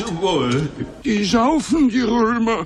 Zum Wohl. Die saufen, die Römer.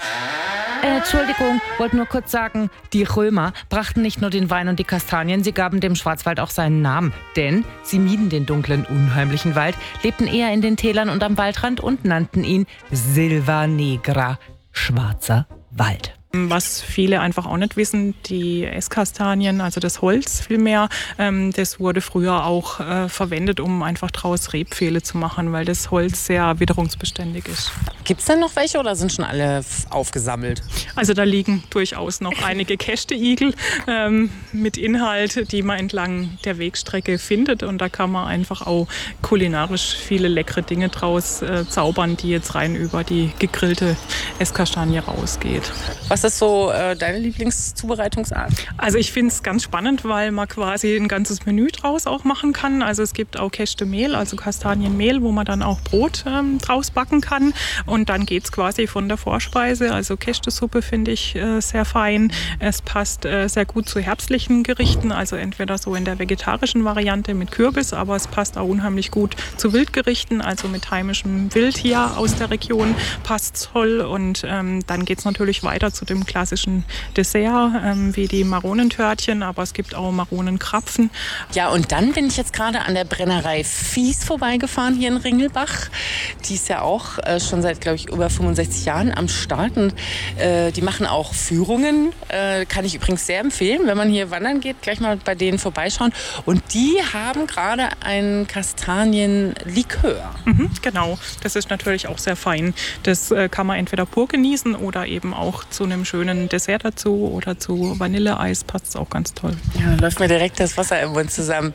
Entschuldigung, wollte nur kurz sagen, die Römer brachten nicht nur den Wein und die Kastanien, sie gaben dem Schwarzwald auch seinen Namen. Denn sie mieden den dunklen, unheimlichen Wald, lebten eher in den Tälern und am Waldrand und nannten ihn Silva Negra, schwarzer Wald. Was viele einfach auch nicht wissen, die Esskastanien, also das Holz vielmehr, das wurde früher auch verwendet, um einfach draus Rebpfähle zu machen, weil das Holz sehr witterungsbeständig ist. Gibt es denn noch welche oder sind schon alle aufgesammelt? Also da liegen durchaus noch einige Kästeigel mit Inhalt, die man entlang der Wegstrecke findet. Und da kann man einfach auch kulinarisch viele leckere Dinge draus zaubern, die jetzt rein über die gegrillte Esskastanie rausgeht. Was ist so deine Lieblingszubereitungsart? Also ich finde es ganz spannend, weil man quasi ein ganzes Menü draus auch machen kann. Also es gibt auch Kästemehl, also Kastanienmehl, wo man dann auch Brot draus backen kann. Und dann geht es quasi von der Vorspeise, also Kästesuppe finde ich sehr fein. Es passt sehr gut zu herbstlichen Gerichten, also entweder so in der vegetarischen Variante mit Kürbis, aber es passt auch unheimlich gut zu Wildgerichten, also mit heimischem Wild hier aus der Region passt toll. Und dann geht es natürlich weiter zu dem klassischen Dessert, wie die Maronentörtchen, aber es gibt auch Maronenkrapfen. Ja, und dann bin ich jetzt gerade an der Brennerei Fies vorbeigefahren hier in Ringelbach. Die ist ja auch schon seit, glaube ich, über 65 Jahren am Start. Und die machen auch Führungen. Kann ich übrigens sehr empfehlen, wenn man hier wandern geht, gleich mal bei denen vorbeischauen. Und die haben gerade einen Kastanienlikör. Genau, das ist natürlich auch sehr fein. Das kann man entweder pur genießen oder eben auch zu einem schönen Dessert dazu oder zu Vanilleeis passt es auch ganz toll. Ja, da läuft mir direkt das Wasser im Mund zusammen.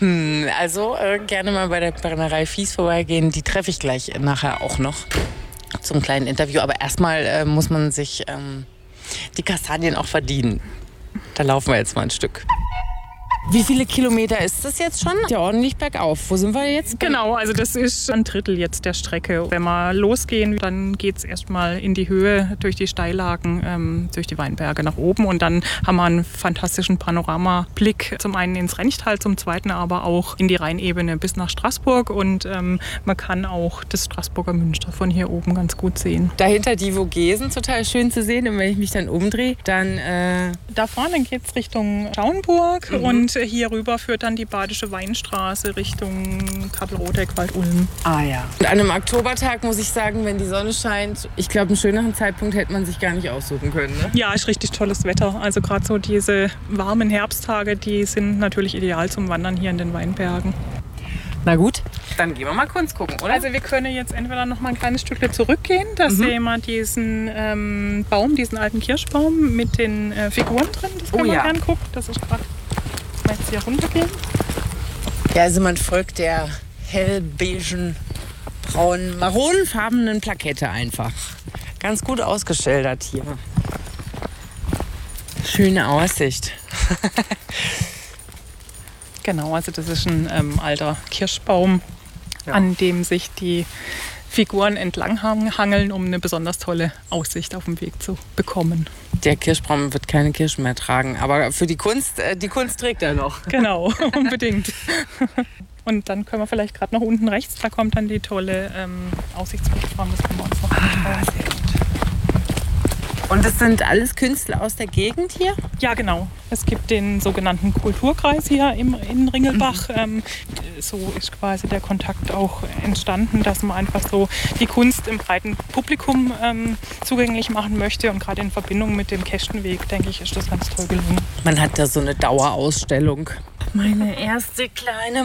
Also gerne mal bei der Brennerei Fies vorbeigehen. Die treffe ich gleich nachher auch noch zum kleinen Interview. Aber erstmal muss man sich die Kastanien auch verdienen. Da laufen wir jetzt mal ein Stück. Wie viele Kilometer ist das jetzt schon? Ja, ordentlich bergauf. Wo sind wir jetzt? Genau, also das ist ein Drittel jetzt der Strecke. Wenn wir losgehen, dann geht es erstmal in die Höhe durch die Steillagen, durch die Weinberge nach oben. Und dann haben wir einen fantastischen Panoramablick. Zum einen ins Renchtal, zum zweiten aber auch in die Rheinebene bis nach Straßburg. Und man kann auch das Straßburger Münster von hier oben ganz gut sehen. Dahinter die Vogesen, total schön zu sehen. Und wenn ich mich dann umdrehe, dann... Da vorne geht es Richtung Schauenburg und hier rüber führt dann die Badische Weinstraße Richtung Kappelrodeck, Wald-Ulm. Ah ja. Und an einem Oktobertag muss ich sagen, wenn die Sonne scheint, ich glaube, einen schöneren Zeitpunkt hätte man sich gar nicht aussuchen können. Ne? Ja, ist richtig tolles Wetter. Also gerade so diese warmen Herbsttage, die sind natürlich ideal zum Wandern hier in den Weinbergen. Na gut, dann gehen wir mal kurz gucken, oder? Also wir können jetzt entweder noch mal ein kleines Stückchen zurückgehen. Da sehen wir diesen Baum, diesen alten Kirschbaum mit den Figuren drin. Das können wir gerne gucken. Das ist gerade, mal jetzt hier runtergehen. Ja, also man folgt der hellbeigen, braunen, maronenfarbenen Plakette einfach. Ganz gut ausgeschildert hier. Schöne Aussicht. Genau, also das ist ein alter Kirschbaum, an dem sich die Figuren entlang hangeln, um eine besonders tolle Aussicht auf dem Weg zu bekommen. Der Kirschbaum wird keine Kirschen mehr tragen, aber für die Kunst trägt er noch. Genau, unbedingt. Und dann können wir vielleicht gerade noch unten rechts, da kommt dann die tolle Aussichtsplattform, das können wir uns noch anschauen. Sehr gut. Und das sind alles Künstler aus der Gegend hier? Ja, genau. Es gibt den sogenannten Kulturkreis hier in Ringelbach. So ist quasi der Kontakt auch entstanden, dass man einfach so die Kunst im breiten Publikum zugänglich machen möchte. Und gerade in Verbindung mit dem Kästenweg, denke ich, ist das ganz toll gelungen. Man hat da so eine Dauerausstellung. Meine erste kleine